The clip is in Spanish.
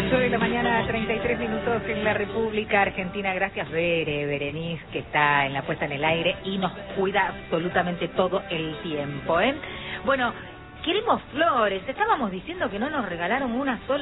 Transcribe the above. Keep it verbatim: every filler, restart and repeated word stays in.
ocho de la mañana, treinta y tres minutos en la República Argentina. Gracias, Bere, Berenice, que está en la puesta en el aire y nos cuida absolutamente todo el tiempo, ¿eh? Bueno, queremos flores. Estábamos diciendo que no nos regalaron una sola.